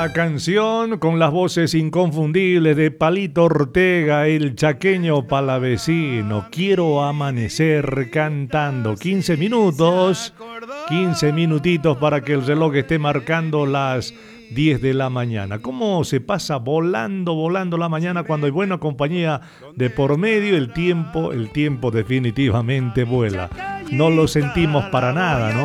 La canción con las voces inconfundibles de Palito Ortega, el chaqueño palavecino. Quiero amanecer cantando. 15 minutos, 15 minutitos para que el reloj esté marcando las 10 de la mañana. ¿Cómo se pasa volando, volando la mañana cuando hay buena compañía de por medio? El tiempo definitivamente vuela. No lo sentimos para nada, ¿no?